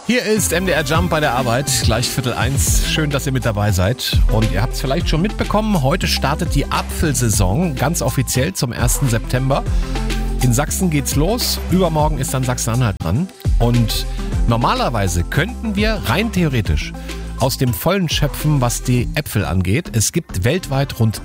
Hier ist MDR Jump bei der Arbeit, gleich 12:45. Schön, dass ihr mit dabei seid. Und ihr habt es vielleicht schon mitbekommen, heute startet die Apfelsaison ganz offiziell zum 1. September. In Sachsen geht's los, übermorgen ist dann Sachsen-Anhalt dran. Und normalerweise könnten wir rein theoretisch aus dem Vollen schöpfen, was die Äpfel angeht. Es gibt weltweit rund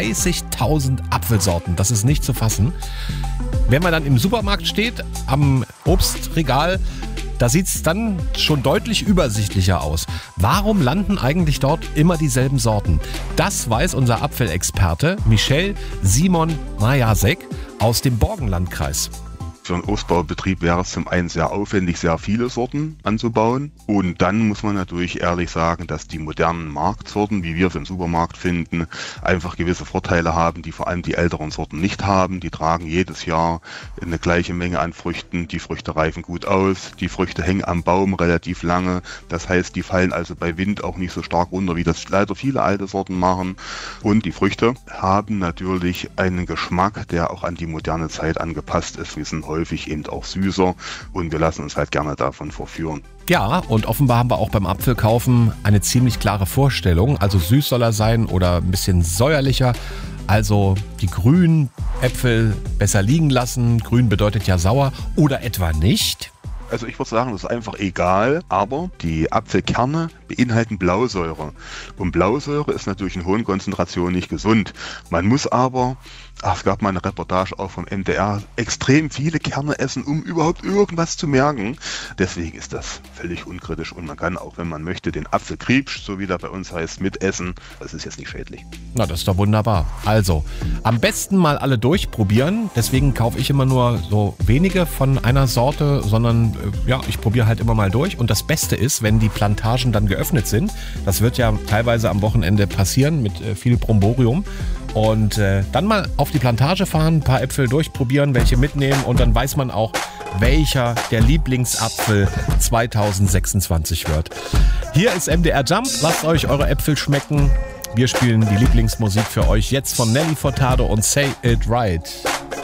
30.000 Apfelsorten, das ist nicht zu fassen. Wenn man dann im Supermarkt steht, am Obstregal, da sieht es dann schon deutlich übersichtlicher aus. Warum landen eigentlich dort immer dieselben Sorten? Das weiß unser Apfelexperte Michel Simon Majasek aus dem Borkenlandkreis. Für einen Obstbaubetrieb wäre es zum einen sehr aufwendig, sehr viele Sorten anzubauen. Und dann muss man natürlich ehrlich sagen, dass die modernen Marktsorten, wie wir es im Supermarkt finden, einfach gewisse Vorteile haben, die vor allem die älteren Sorten nicht haben. Die tragen jedes Jahr eine gleiche Menge an Früchten. Die Früchte reifen gut aus. Die Früchte hängen am Baum relativ lange. Das heißt, die fallen also bei Wind auch nicht so stark runter, wie das leider viele alte Sorten machen. Und die Früchte haben natürlich einen Geschmack, der auch an die moderne Zeit angepasst ist. Wir sind häufig eben auch süßer und wir lassen uns halt gerne davon verführen. Ja, und offenbar haben wir auch beim Apfelkaufen eine ziemlich klare Vorstellung. Also süß soll er sein oder ein bisschen säuerlicher. Also die grünen Äpfel besser liegen lassen. Grün bedeutet ja sauer oder etwa nicht. Also ich würde sagen, das ist einfach egal, aber die Apfelkerne beinhalten Blausäure. Und Blausäure ist natürlich in hohen Konzentrationen nicht gesund. Man muss aber, es gab mal eine Reportage auch vom MDR, extrem viele Kerne essen, um überhaupt irgendwas zu merken. Deswegen ist das völlig unkritisch und man kann auch, wenn man möchte, den Apfelkriebsch, so wie der bei uns heißt, mitessen. Das ist jetzt nicht schädlich. Na, das ist doch wunderbar. Also, am besten mal alle durchprobieren. Deswegen kaufe ich immer nur so wenige von einer Sorte, sondern ich probiere halt immer mal durch. Und das Beste ist, wenn die Plantagen dann geöffnet sind. Das wird ja teilweise am Wochenende passieren mit viel Bromborium. Und dann mal auf die Plantage fahren, ein paar Äpfel durchprobieren, welche mitnehmen und dann weiß man auch, welcher der Lieblingsapfel 2026 wird. Hier ist MDR Jump, lasst euch eure Äpfel schmecken. Wir spielen die Lieblingsmusik für euch jetzt von Nelly Furtado und Say It Right.